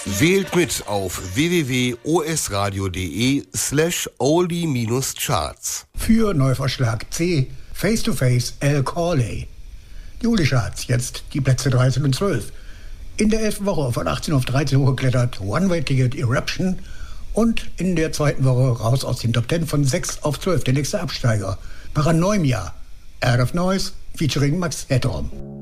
Wählt mit auf www.osradio.de/oldie-charts. Für Neuvorschlag C, Face to Face El Corley. Juli-Charts, jetzt die Plätze 13 und 12. In der 11. Woche von 18 auf 13 hochgeklettert One-Way-Ticket Eruption und in der 2. Woche raus aus den Top 10 von 6 auf 12, der nächste Absteiger. Paranoia, Out of Noise, featuring Max Headroom.